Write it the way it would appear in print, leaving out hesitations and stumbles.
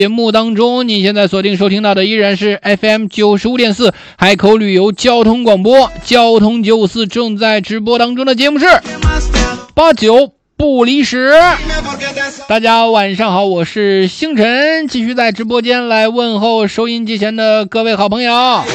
节目当中，你现在锁定收听到的依然是 FM 95.4海口旅游交通广播，交通954正在直播当中的节目是89不离十。大家晚上好，我是星辰，继续在直播间来问候收音机前的各位好朋友。